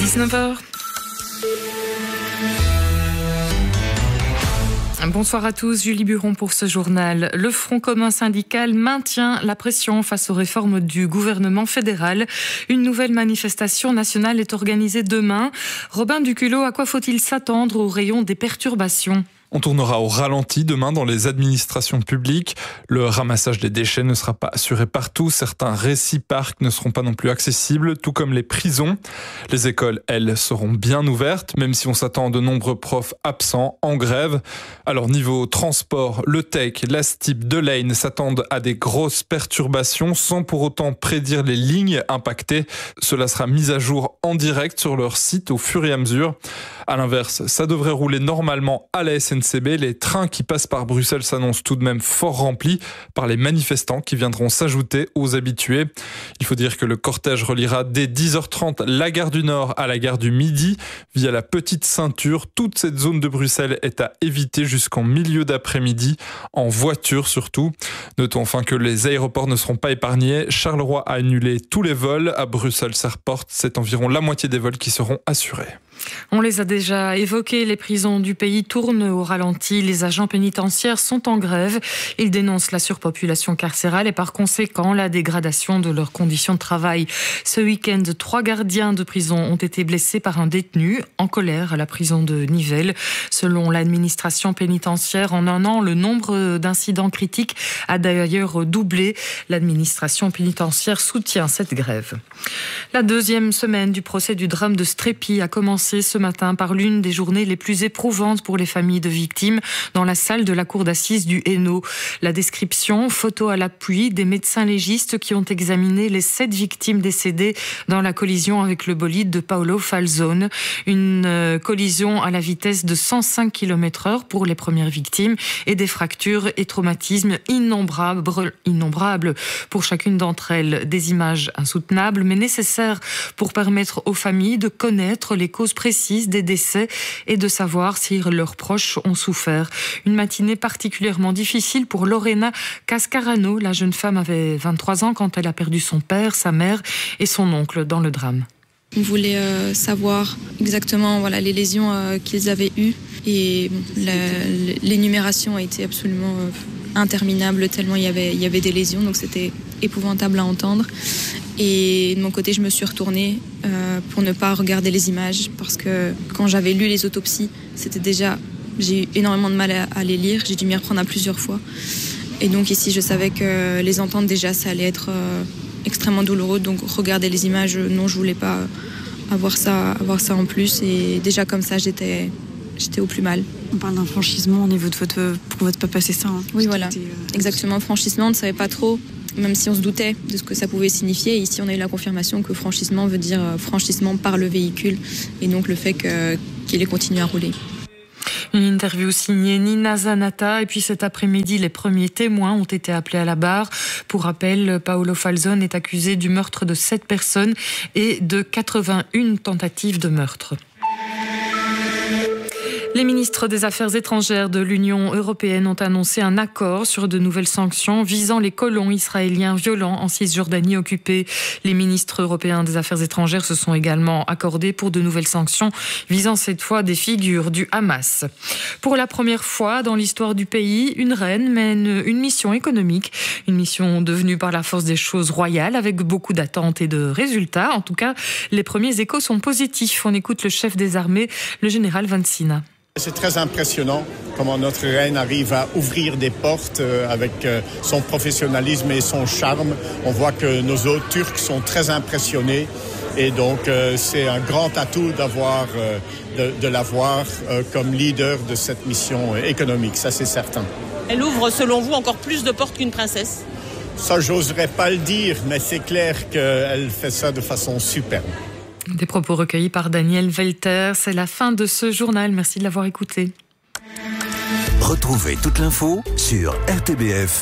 19h. Bonsoir à tous, Julie Buron pour ce journal. Le Front commun syndical maintient la pression face aux réformes du gouvernement fédéral. Une nouvelle manifestation nationale est organisée demain. Robin Duculot, à quoi faut-il s'attendre au rayon des perturbations ? On tournera au ralenti demain dans les administrations publiques. Le ramassage des déchets ne sera pas assuré partout. Certains réciparcs ne seront pas non plus accessibles, tout comme les prisons. Les écoles, elles, seront bien ouvertes, même si on s'attend à de nombreux profs absents, en grève. Alors niveau transport, le Tech, l'Astip, Delaine s'attendent à des grosses perturbations sans pour autant prédire les lignes impactées. Cela sera mis à jour en direct sur leur site au fur et à mesure. À l'inverse, ça devrait rouler normalement à la SNCB. Les trains qui passent par Bruxelles s'annoncent tout de même fort remplis par les manifestants qui viendront s'ajouter aux habitués. Il faut dire que le cortège reliera dès 10h30 la gare du Nord à la gare du Midi via la petite ceinture. Toute cette zone de Bruxelles est à éviter jusqu'en milieu d'après-midi, en voiture surtout. Notons enfin que les aéroports ne seront pas épargnés. Charleroi a annulé tous les vols. À Bruxelles-Airport, c'est environ la moitié des vols qui seront assurés. On les a déjà évoqués, les prisons du pays tournent au ralenti, les agents pénitentiaires sont en grève. Ils dénoncent la surpopulation carcérale et par conséquent la dégradation de leurs conditions de travail. Ce week-end, 3 gardiens de prison ont été blessés par un détenu en colère à la prison de Nivelles. Selon l'administration pénitentiaire, en un an, le nombre d'incidents critiques a d'ailleurs doublé. L'administration pénitentiaire soutient cette grève. La deuxième semaine du procès du drame de Strépy a commencé ce matin par l'une des journées les plus éprouvantes pour les familles de victimes dans la salle de la cour d'assises du Hainaut. La description, photo à l'appui, des médecins légistes qui ont examiné les 7 victimes décédées dans la collision avec le bolide de Paolo Falzone. Une collision à la vitesse de 105 km/h pour les premières victimes et des fractures et traumatismes innombrables pour chacune d'entre elles. Des images insoutenables mais nécessaires pour permettre aux familles de connaître les causes précises des décès et de savoir si leurs proches ont souffert. Une matinée particulièrement difficile pour Lorena Cascarano. La jeune femme avait 23 ans quand elle a perdu son père, sa mère et son oncle dans le drame. On voulait savoir exactement les lésions qu'ils avaient eues et l'énumération a été absolument interminable tellement il y avait des lésions, donc c'était épouvantable à entendre. Et de mon côté, je me suis retournée pour ne pas regarder les images parce que quand j'avais lu les autopsies, j'ai eu énormément de mal à les lire. J'ai dû m'y reprendre à plusieurs fois. Et donc ici, je savais que les entendre déjà, ça allait être extrêmement douloureux. Donc regarder les images, non, je voulais pas avoir ça en plus. Et déjà comme ça, j'étais au plus mal. On parle d'un franchissement au niveau de pour votre papa, c'est ça hein. Oui, voilà. Exactement, franchissement, on ne savait pas trop. Même si on se doutait de ce que ça pouvait signifier. Et ici, on a eu la confirmation que franchissement veut dire franchissement par le véhicule et donc le fait qu'il ait continué à rouler. Une interview signée Nina Zanata. Et puis cet après-midi, les premiers témoins ont été appelés à la barre. Pour rappel, Paolo Falzone est accusé du meurtre de 7 personnes et de 81 tentatives de meurtre. Les ministres des Affaires étrangères de l'Union européenne ont annoncé un accord sur de nouvelles sanctions visant les colons israéliens violents en Cisjordanie occupée. Les ministres européens des Affaires étrangères se sont également accordés pour de nouvelles sanctions visant cette fois des figures du Hamas. Pour la première fois dans l'histoire du pays, une reine mène une mission économique, une mission devenue par la force des choses royale avec beaucoup d'attentes et de résultats. En tout cas, les premiers échos sont positifs. On écoute le chef des armées, le général Vansina. C'est très impressionnant comment notre reine arrive à ouvrir des portes avec son professionnalisme et son charme. On voit que nos hôtes turcs sont très impressionnés et donc c'est un grand atout de l'avoir comme leader de cette mission économique, ça c'est certain. Elle ouvre selon vous encore plus de portes qu'une princesse ? Ça j'oserais pas le dire, mais c'est clair qu'elle fait ça de façon superbe. Des propos recueillis par Daniel Velter. C'est la fin de ce journal. Merci de l'avoir écouté. Retrouvez toute l'info sur rtbf.be.